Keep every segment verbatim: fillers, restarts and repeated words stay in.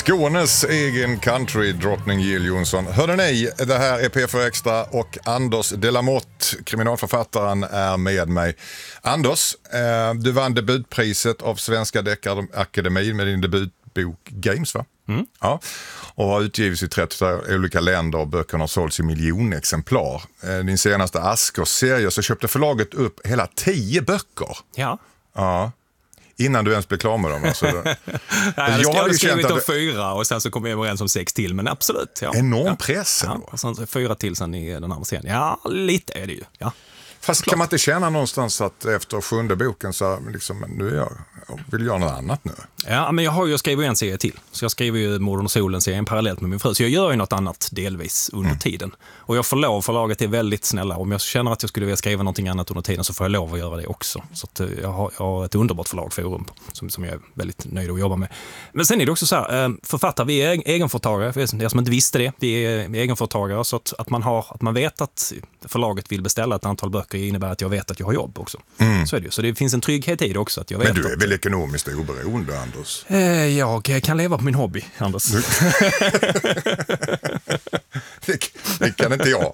Skånes egen country-drottning Jill Johnson. Hörde ni, det här är P fyra Extra och Anders Delamotte, kriminalförfattaren, är med mig. Anders, eh, du vann debutpriset av Svenska Deckarakademin med din debutbok Games, va? Mm. Ja. Och har utgivits i trettio olika länder och böckerna har sålts i miljonexemplar. Eh, din senaste Asker-serie så köpte förlaget upp hela tio böcker. Ja. Ja. Innan du ens blev klar med dem. Alltså. Nej, jag, jag hade skrivit om det... fyra och sen så kom jag överens om sex till, men absolut. Ja. Enorm ja. press. Ja, och sen fyra till sen i den andra serien. Ja, lite är det ju. Ja. Fast klart. Kan man inte känna någonstans att efter sjunde boken så liksom, nu är jag, jag vill göra något annat nu? Ja, men jag har ju skrivit en serie till. Så jag skriver ju Morden och solen-serien parallellt med min fru. Så jag gör ju något annat delvis under mm. tiden. Och jag får lov, förlaget är väldigt snälla. Om jag känner att jag skulle vilja skriva någonting annat under tiden så får jag lov att göra det också. Så att jag, har, jag har ett underbart förlag, Forum, som, som jag är väldigt nöjd att jobba med. Men sen är det också så här, författare, vi är egenföretagare. För er som inte visste det, vi är egenföretagare. Så att, att, man har, att man vet att förlaget vill beställa ett antal böcker innebär att jag vet att jag har jobb också. Mm. Så är det ju. Så det finns en trygghet i det också. Att jag vet. Men du är att, väl ekonomiskt oberoende, Anders? Eh, jag kan leva på min hobby, Anders. det, det kan inte jag.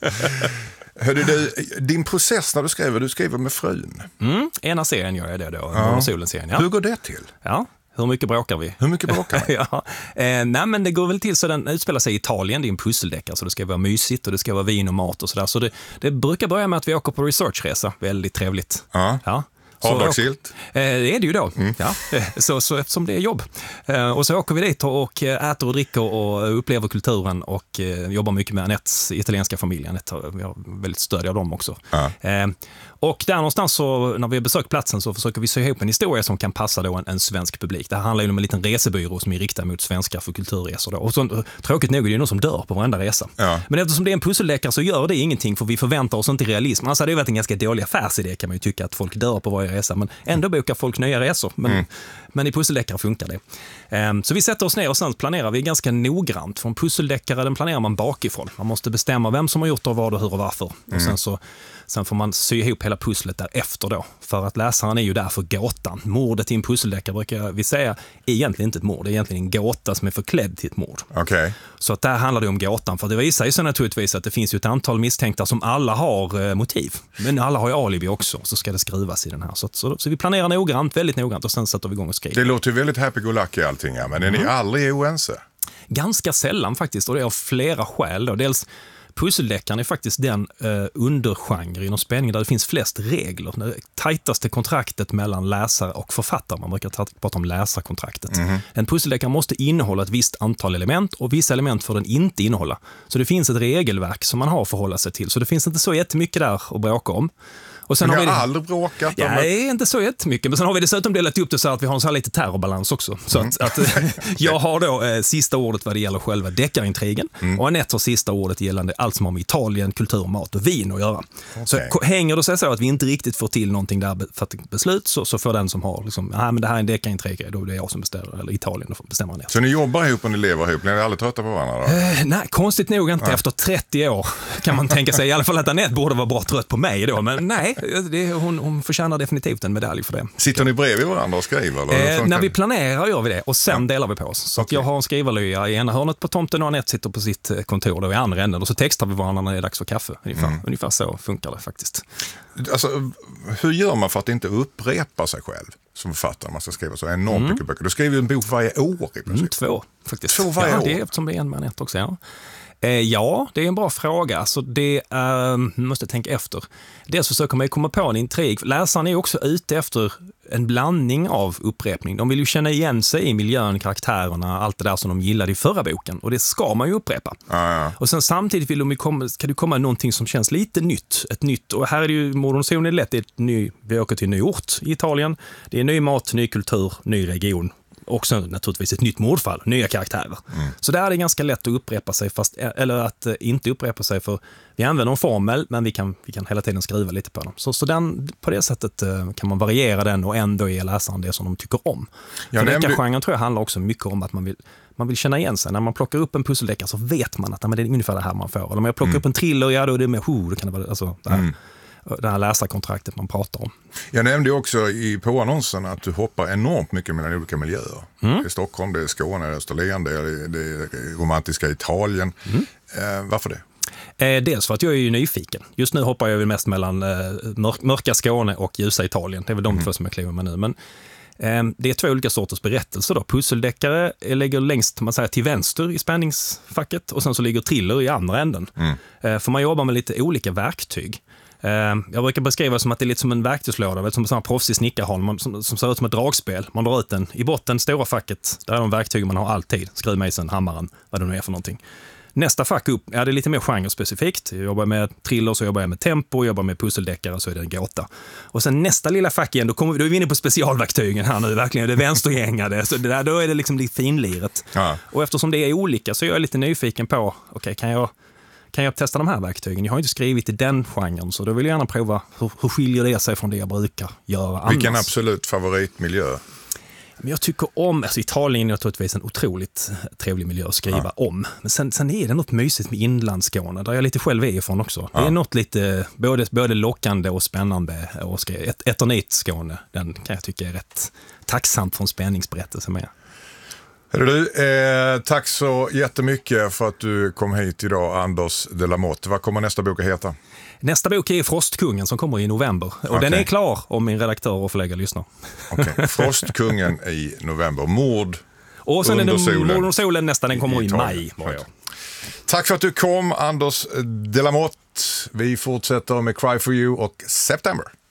Hörde du, din process när du skriver, du skriver med frun. Mm, ena serien gör jag det då, ja. Solen-serien. Ja. Hur går det till? Ja. Hur mycket bråkar vi? Hur mycket bråkar vi? ja. eh, nej, men det går väl till så den utspelar sig i Italien. Det är en pusseldeckare, så det ska vara mysigt och det ska vara vin och mat och sådär. Så det, det brukar börja med att vi åker på researchresa. Väldigt trevligt. Ja. Ja. Avdragsgillt? Eh, det är det ju då, mm. ja. så, så eftersom det är jobb. Eh, och så åker vi dit och äter och dricker och upplever kulturen och eh, jobbar mycket med Anettes italienska familj. Anette, vi har väldigt stöd av dem också. Ja. Eh, och där någonstans så, när vi har besökt platsen så försöker vi sy ihop en historia som kan passa då en, en svensk publik. Det här handlar ju om en liten resebyrå som är riktad mot svenskar för kulturresor. Då. Och så, tråkigt nog är det någon som dör på varenda resa. Ja. Men eftersom det är en pusseldeckare så gör det ingenting, för vi förväntar oss inte realism. Alltså det har varit en ganska dålig affärsidé, kan man ju tycka, att folk dör på varje resa, men ändå bokar folk nya resor. Men, mm. men i pusseldeckare funkar det. Um, så vi sätter oss ner och sen planerar vi ganska noggrant. För en pusseldeckare, den planerar man bakifrån. Man måste bestämma vem som har gjort det och vad och hur och varför. Mm. Och sen, så, sen får man sy ihop hela pusslet därefter då. För att läsaren är ju där för gåtan. Mordet i en pusseldeckare brukar vi säga är egentligen inte ett mord. Det är egentligen en gåta som är förklädd till ett mord. Okay. Så att där handlar det om gåtan. För det visar ju så naturligtvis att det finns ju ett antal misstänkta som alla har eh, motiv. Men alla har ju alibi också. Så ska det skruvas i den här. Så, så, så vi planerar noggrant, väldigt noggrant, och sen sätter vi igång och skriver. Det låter ju väldigt happy-go-lucky allting, ja, men är mm. ni aldrig oense? Ganska sällan faktiskt, och det är av flera skäl då. Dels pusseldeckaren är faktiskt den eh, undergenre inom spänning där det finns flest regler. Det tajtaste kontraktet mellan läsare och författare. Man brukar prata om läsarkontraktet. Mm. En pusseldeckare måste innehålla ett visst antal element och vissa element får den inte innehålla. Så det finns ett regelverk som man har att förhålla sig till. Så det finns inte så jättemycket där att bråka om. Och sen men har jag vi har aldrig bråkat. Ja, det är inte så jättemycket. Men sen har vi dessutom delat upp det så att vi har en så här lite terrorbalans också. Så mm. att, att jag har då eh, sista ordet vad det gäller själva deckarintrigen. Mm. Och Anette har sista ordet gällande allt som har med Italien, kultur, mat och vin att göra. Okay. Så hänger det sig så att vi inte riktigt får till någonting där för att beslut, så, så får den som har liksom, nej men det här är en deckarintrig, då är det jag som bestämmer, eller Italien, då bestämmer Anette. Så ni jobbar ihop och ni lever ihop? Ni är aldrig trötta på varandra då? Eh, nej, konstigt nog inte. Ja. Efter trettio år kan man tänka sig, i alla fall att Anette borde vara bra trött på mig då. Men nej, det är hon Hon förtjänar definitivt en medalj för det. Sitter ni bredvid varandra och skriver? Eller? Eh, när vi planerar gör vi det och sen ja. delar vi på oss. Så okay. att jag har en skrivarlya i ena hörnet på tomten och Anette sitter på sitt kontor då i andra änden och så textar vi varandra när det är dags för kaffe. Ungefär, mm. Ungefär så funkar det faktiskt. Alltså, hur gör man för att inte upprepa sig själv som författare? Man ska skriva så enormt mm. mycket böcker. Du skriver en bok varje år i princip. Mm, två faktiskt. Två varje ja, år? Det är eftersom det är en med Anette också, ja. Ja, det är en bra fråga. Alltså det är, måste tänka efter. Dels försöker man komma på en intrig. Läsaren är också ute efter en blandning av upprepning. De vill ju känna igen sig i miljön, karaktärerna, allt det där som de gillade i förra boken. Och det ska man ju upprepa. Ah, ja. Och sen samtidigt vill de ju komma, ska det komma någonting som känns lite nytt. Ett nytt. Och här är det ju, Morden och solen är lätt. Det är ett ny, vi åker till en ny ort i Italien. Det är ny mat, ny kultur, ny region. Också naturligtvis ett nytt mordfall, nya karaktärer. Mm. Så där är det ganska lätt att upprepa sig, fast, eller att uh, inte upprepa sig, för vi använder en formel men vi kan, vi kan hela tiden skriva lite på dem. Så, så den, på det sättet uh, kan man variera den och ändå ge läsaren det som de tycker om. Ja, för deckargenren tror jag handlar också mycket om att man vill, man vill känna igen sig. När man plockar upp en pusseldeckare så vet man att men det är ungefär det här man får. Eller om jag plockar mm. upp en thriller, ja då är det med, oh, då kan det vara alltså, det här. Mm. det här läsarkontraktet man pratar om. Jag nämnde också i påannonsen att du hoppar enormt mycket mellan olika miljöer. Mm. Det är Stockholm, det är Skåne, det är Österlen, det är det är romantiska Italien. Mm. Eh, varför det? Eh, dels för att jag är ju nyfiken. Just nu hoppar jag väl mest mellan eh, mörk, mörka Skåne och ljusa Italien. Det är väl de mm. två som jag kliver med nu. Men eh, det är två olika sorters berättelser då. Pusseldeckare ligger längst man säger, till vänster i spänningsfacket och sen så ligger thriller i andra änden. Mm. Eh, för man jobbar med lite olika verktyg. Eh, jag brukar beskriva det som att det är lite som en verktygslåda, som en sån här proffsig snickarhåll som, som ser ut som ett dragspel. Man drar ut den i botten, stora facket, där är de verktyg man har alltid. Skruvmejseln, hammaren, vad det nu är för någonting. Nästa fack upp, ja, det är lite mer genrespecifikt. Jag jobbar med thriller, så jobbar jag med tempo, jag jobbar med pusseldeckare, så är det en gåta. Och sen nästa lilla fack igen, då, kommer, då är vi inne på specialverktygen här nu, verkligen. Det är vänstergängade, så det där, då är det liksom lite finliret. Ja. Och eftersom det är olika så är jag lite nyfiken på, okej, okay, kan jag kan jag testa de här verktygen? Jag har inte skrivit i den genren, så då vill jag gärna prova hur, hur skiljer det sig från det jag brukar göra annars. Vilken absolut favoritmiljö? Men jag tycker om, alltså Italien är naturligtvis en otroligt trevlig miljö att skriva ja. om. Men sen, sen är det något mysigt med inlandsskåne, där jag lite själv är ifrån också. Ja. Det är något lite både, både lockande och spännande. Och ett, Eternit-Skåne, den kan jag tycka är rätt tacksamt för en spänningsberättelse med. Hörru du, eh, tack så jättemycket för att du kom hit idag, Anders Delamotte. Vad kommer nästa bok att heta? Nästa bok är Frostkungen som kommer i november. Och okay. den är klar om min redaktör och förläggare lyssnar. Okay. Frostkungen i november. Mord och sen under är det solen. Mord under solen nästa, den kommer i, i maj. Okay. Tack för att du kom, Anders Delamotte. Vi fortsätter med Cry for You och September.